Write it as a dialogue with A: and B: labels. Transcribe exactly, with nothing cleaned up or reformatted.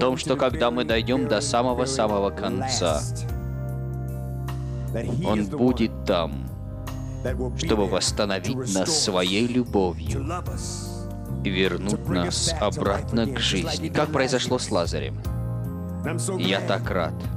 A: том, что когда мы дойдем до самого-самого конца, Он будет там, чтобы восстановить нас Своей любовью и вернуть нас обратно к жизни, как произошло с Лазарем. И я так рад.